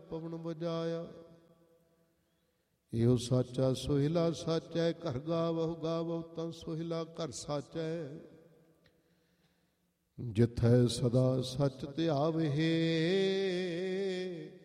ਪਵਨ ਬੁਝਾਇਆ। ਇਹੋ ਸਾਚਾ ਸੋਹਿਲਾ ਸਾਚੈ, ਘਰ ਗਾਵਹੁ ਗਾਵਹੁ ਤਾਂ ਸੋਹਿਲਾ ਘਰ ਸਾਚੈ। ਜਿਥੈ ਸਦਾ ਸਚ ਧਿਆਵਹਿ,